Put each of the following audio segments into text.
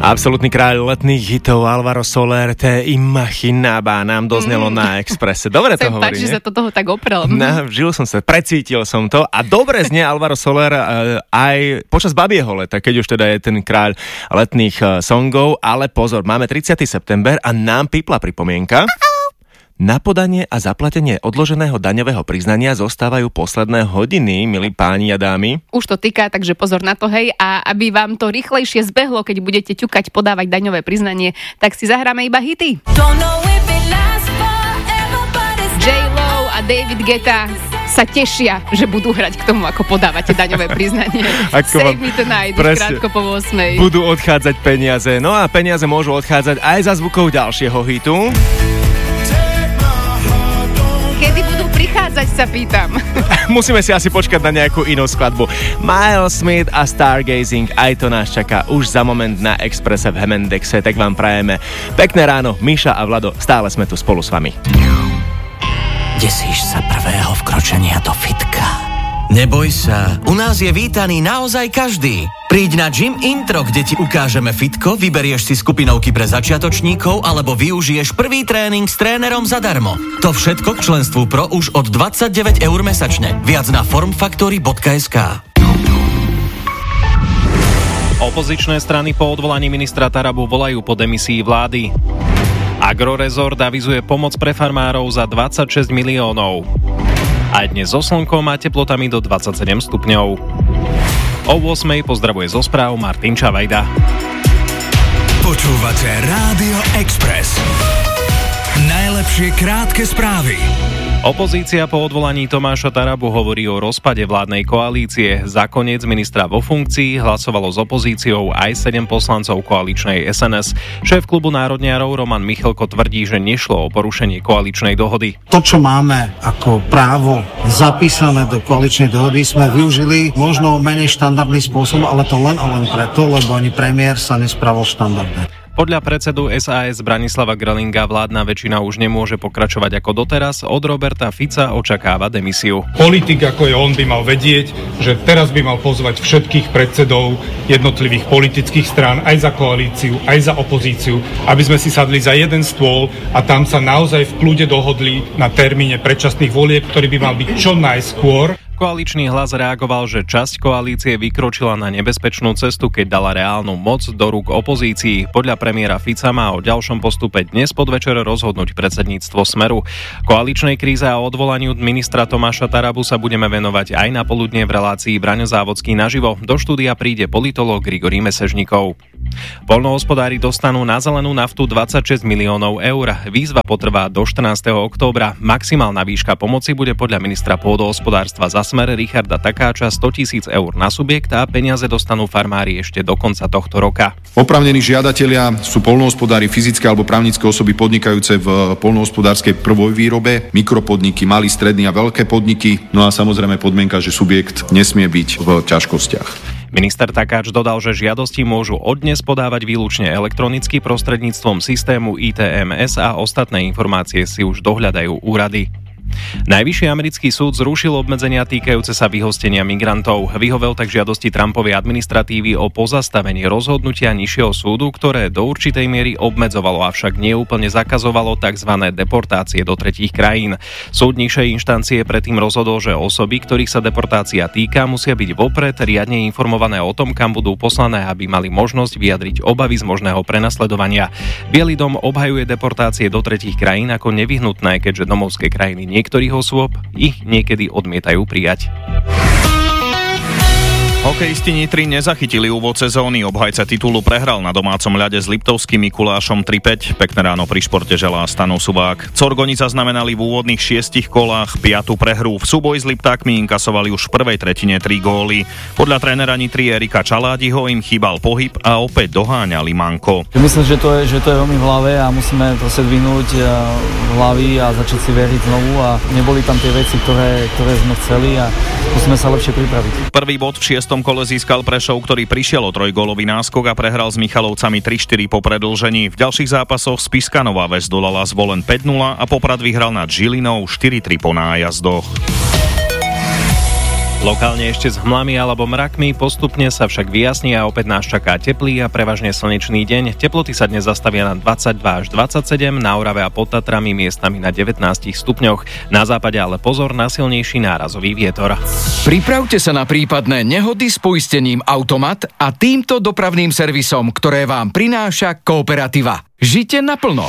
Absolutný kráľ letných hitov Alvaro Soler, Te imaginaba nám doznelo na Expresse. Dobre to hovorí, páči, že sa to toho tak oprel. Vžil som sa, precítil som to a dobre znie Alvaro Soler aj počas babieho leta, keď už teda je ten kráľ letných songov, ale pozor, máme 30. september a nám pipla pripomienka. Na podanie a zaplatenie odloženého daňového priznania zostávajú posledné hodiny, milí páni a dámy. Už to týka, takže pozor na to, hej. A aby vám to rýchlejšie zbehlo, keď budete ťukať, podávať daňové priznanie, tak si zahráme iba hity. J-Lo a David Guetta sa tešia, že budú hrať k tomu, ako podávate daňové priznanie. Save me tonight, krátko po 8. Budú odchádzať peniaze. No a peniaze môžu odchádzať aj za zvukov ďalšieho hitu. Kedy budú prichádzať, sa pýtam. Musíme si asi počkať na nejakú inú skladbu. Miles Smith a Stargazing, aj to nás čaká už za moment na Expresse v Hemendexe, tak vám prajeme pekné ráno. Miša a Vlado, stále sme tu spolu s vami. Desíš sa prvého vkročenia do fitka? Neboj sa, u nás je vítaný naozaj každý. Príď na Gym Intro, kde ti ukážeme fitko, vyberieš si skupinovky pre začiatočníkov alebo využiješ prvý tréning s trénerom zadarmo. To všetko k členstvu Pro už od 29 € mesačne. Viac na formfactory.sk. Opozičné strany po odvolaní ministra Tarabu volajú po demisii vlády. Agrorezort avizuje pomoc pre farmárov za 26 miliónov. Aj dnes so slnkom a teplotami do 27 stupňov. O 8:00 pozdravuje zo správ Martin Čavajda. Počúvate Rádio Express. Najlepšie krátke správy. Opozícia po odvolaní Tomáša Tarabu hovorí o rozpade vládnej koalície. Za koniec ministra vo funkcii hlasovalo s opozíciou aj 7 poslancov koaličnej SNS. Šéf klubu národniarov Roman Michalko tvrdí, že nešlo o porušenie koaličnej dohody. To, čo máme ako právo zapísané do koaličnej dohody, sme využili možno menej štandardný spôsob, ale to len a len preto, lebo ani premiér sa nespravil štandardne. Podľa predsedu SAS Branislava Gröhlinga vládna väčšina už nemôže pokračovať ako doteraz. Od Roberta Fica očakáva demisiu. Politik ako je on by mal vedieť, že teraz by mal pozvať všetkých predsedov jednotlivých politických strán, aj za koalíciu, aj za opozíciu, aby sme si sadli za jeden stôl a tam sa naozaj v kľude dohodli na termíne predčasných volieb, ktorý by mal byť čo najskôr. Koaličný hlas reagoval, že časť koalície vykročila na nebezpečnú cestu, keď dala reálnu moc do rúk opozícii. Podľa premiéra Fica má o ďalšom postupe dnes podvečer rozhodnúť predsedníctvo Smeru. Koaličnej kríze a odvolaniu ministra Tomáša Tarabu sa budeme venovať aj na poludnie v relácii Braňo Závodský naživo. Do štúdia príde politológ Grigorij Mesežníkov. Poľnohospodári dostanú na zelenú naftu 26 miliónov eur. Výzva potrvá do 14. októbra. Maximálna výška pomoci bude podľa ministra pôdohospodárstva za Smer Richarda Takáča 100 000 eur na subjekt a peniaze dostanú farmári ešte do konca tohto roka. Oprávnení žiadatelia sú poľnohospodári, fyzické alebo právnické osoby podnikajúce v poľnohospodárskej prvovýrobe, mikropodniky, malí, strední a veľké podniky. No a samozrejme podmienka, že subjekt nesmie byť v ťažkostiach. Minister Takáč dodal, že žiadosti môžu od dnes podávať výlučne elektronicky prostredníctvom systému ITMS a ostatné informácie si už dohľadajú úrady. Najvyšší americký súd zrušil obmedzenia týkajúce sa vyhostenia migrantov. Vyhovel tak žiadosti Trumpovej administratívy o pozastavenie rozhodnutia nižšieho súdu, ktoré do určitej miery obmedzovalo, avšak neúplne zakazovalo tzv. Deportácie do tretích krajín. Súd nižšej inštancie predtým rozhodol, že osoby, ktorých sa deportácia týka, musia byť vopred riadne informované o tom, kam budú poslané, aby mali možnosť vyjadriť obavy z možného prenasledovania. Biely dom obhajuje deportácie do tretích krajín ako nevyhnutné, keďže domovské krajiny niektorých osôb ich niekedy odmietajú prijať. Hokejisti Nitry nezachytili úvod sezóny. Obhajca titulu prehral na domácom ľade s Liptovským Mikulášom 3-5. Pekné ráno pri športe želá Stano Subák. Corgoni zaznamenali v úvodných 6 kolách 5. prehru. V súboji s Liptákmi inkasovali už v prvej tretine 3 góly. Podľa trénera Nitry Erika Čaládiho im chýbal pohyb a opäť doháňali manko. Myslím, že to je veľmi v hlave a musíme to sedvinúť hlavy a začať si veriť znovu a neboli tam tie veci, ktoré sme chceli a musíme sa lepšie pripraviť. Prvý bod v 6. kole získal Prešov, ktorý prišiel o trojgólový náskok a prehral s Michalovcami 3-4 po predĺžení. V ďalších zápasoch Spišská Nová Ves dolala Zvolen 5-0 a Poprad vyhral nad Žilinou 4-3 po nájazdoch. Lokálne ešte s hmlami alebo mrakmi, postupne sa však vyjasní a opäť nás čaká teplý a prevažne slnečný deň. Teploty sa dnes zastavia na 22 až 27, na Orave a pod Tatrami miestami na 19 stupňoch. Na západe ale pozor na silnejší nárazový vietor. Pripravte sa na prípadné nehody s poistením Automat a týmto dopravným servisom, ktoré vám prináša Kooperativa. Žite naplno.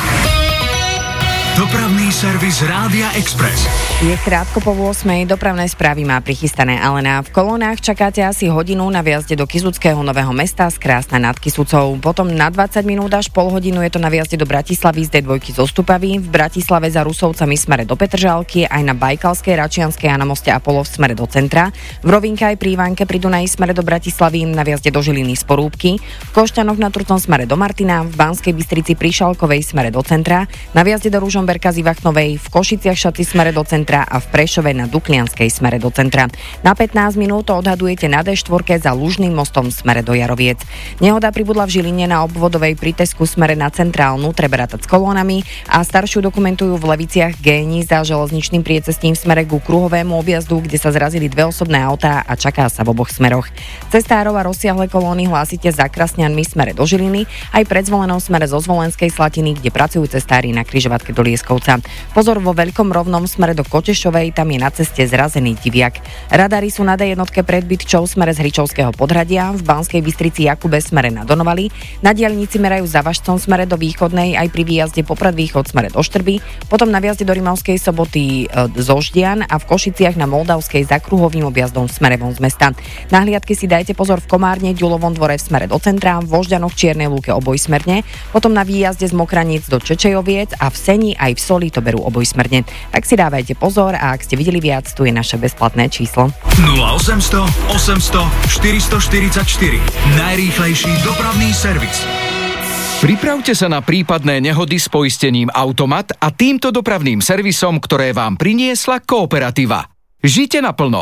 Dopravný servis Rádia Express. Je krátko po 8. Dopravné správy má prichystané Alena. V kolónach čakáte asi hodinu na viazde do Kysuckého Nového Mesta z Krásna nad Kysucou. Potom na 20 minút až pol hodinu je to na viazde do Bratislavy z D2 zo Stupavy, v Bratislave za Rusovcami smere do Petržalky, aj na Bajkalskej, Račianskej a na moste Apollo v smere do centra. V Rovinke aj pri Ivánke pri Dunaji smere do Bratislavy, na viazde do Žiliny z Porúbky, v Košťanoch na Trutnom smere do Martina, v Banskej Bystrici pri Šalkovej smere do centra, na viazde do Ružomberka z Ivachnovej, v Košiciach Šaty smere do centra a v Prešove na Duklianskej smere do centra. Na 15 minút odhadujete na D4 za Lužným mostom smere do Jaroviec. Nehoda pribudla v Žiline na obvodovej pri Tesku smere na centrálnu, treba rátať s kolónami a staršiu dokumentujú v Leviciach Géni za železničným priecestím smere ku kruhovému objazdu, kde sa zrazili dve osobné autá a čaká sa v oboch smeroch. Cestárov a rozsiahle kolóny hlásite za Krasňanmi smere do Žiliny, aj pred Zvolenou smere zo Zvolenskej Slatiny, kde pracujú cestári na križovatke do Lieskovca. Pozor vo Veľkom Rovnom smere do Kotešovej, tam je na ceste zrazený diviak. Radary sú na D1 pred Bytčou smere z Hričovského Podhradia, v Banskej Bystrici Jakube smere na Donovali, na diaľnici merajú za Važcom smere do Východnej, aj pri výjazde Poprad Východ smere do Štrby, potom na viazde do Rimavskej Soboty zo Ždian a v Košiciach na Moldavskej za kruhovým objazdom smere von z mesta. Na hliadky si dajte pozor v Komárne, Ďulovom dvore v smere do centra, v Vožďanoch Čiernej Lúke obojsmerne, potom na výjazde z Mokraniec do Čečejoviec a v Seni aj v Soli to berú obojsmerne. Tak si dávajte pozor a ak ste videli viac, tu je naše bezplatné číslo. 0800 800 444. Najrýchlejší dopravný servis. Pripravte sa na prípadné nehody s poistením Automat a týmto dopravným servisom, ktoré vám priniesla Kooperativa. Žite naplno.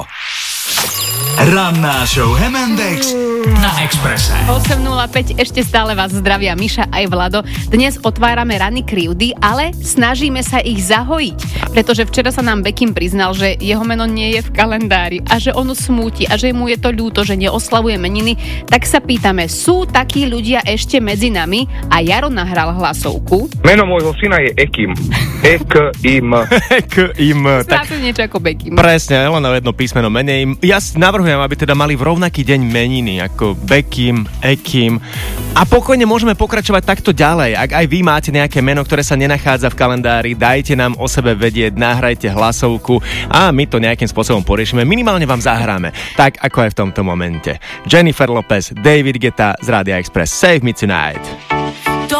Ranná show M&X na Expresse. 8.05, ešte stále vás zdravia Miša aj Vlado. Dnes otvárame rany krivdy, ale snažíme sa ich zahojiť. Pretože včera sa nám Bekim priznal, že jeho meno nie je v kalendári a že ono smúti a že mu je to ľúto, že neoslavuje meniny. Tak sa pýtame, sú takí ľudia ešte medzi nami? A Jaro nahral hlasovku. Meno môjho syna je Ekim. Ekim. Ekim. Tak niečo ako Bekim. Presne, len na jedno písmeno menej. Ja navrhujem, aby teda mali v rovnaký deň meniny, ako Bekim, Ekim. A pokojne môžeme pokračovať takto ďalej. Ak aj vy máte nejaké meno, ktoré sa nenachádza v kalendári, dajte nám o sebe vedieť, nahrajte hlasovku a my to nejakým spôsobom poriešime. Minimálne vám zahráme, tak ako aj v tomto momente. Jennifer Lopez, David Guetta z Rádia Express. Save Me Tonight.